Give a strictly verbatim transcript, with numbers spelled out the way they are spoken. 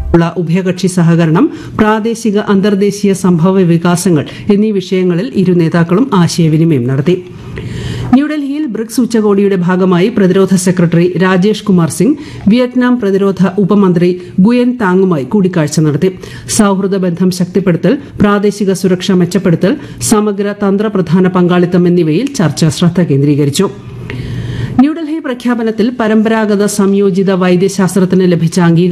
ഉള്ള ഉഭയകക്ഷി സഹകരണം, പ്രാദേശിക അന്തർദേശീയ സംഭവ വികാസങ്ങൾ എന്നീ വിഷയങ്ങളിൽ ഇരു നേതാക്കളും ആശയവിനിമയം നടത്തി. ന്യൂഡൽഹിയിൽ ബ്രിക്സ് ഉച്ചകോടിയുടെ ഭാഗമായി പ്രതിരോധ സെക്രട്ടറി രാജേഷ് കുമാർ സിംഗ് വിയറ്റ്നാം പ്രതിരോധ ഉപമന്ത്രി ഗുയൻ താങ്ങുമായി കൂടിക്കാഴ്ച നടത്തി. സൌഹൃദ ബന്ധം ശക്തിപ്പെടുത്തൽ, പ്രാദേശിക സുരക്ഷ മെച്ചപ്പെടുത്തൽ, സമഗ്ര തന്ത്രപ്രധാന പങ്കാളിത്തം എന്നിവയിൽ ചർച്ച ശ്രദ്ധ കേന്ദ്രീകരിച്ചു. ന്യൂഡൽഹി പ്രഖ്യാപനത്തിൽ പരമ്പരാഗത സംയോജിത വൈദ്യശാസ്ത്രത്തിന് ലഭിച്ച അംഗീകാരം